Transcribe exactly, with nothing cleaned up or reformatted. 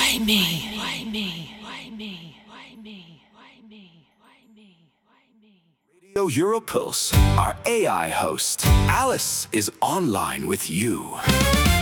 Why me? Why me? Why me? Why me? Why me? Why me? Why me? Radio Europulse, our A I host, Alice, is online with you.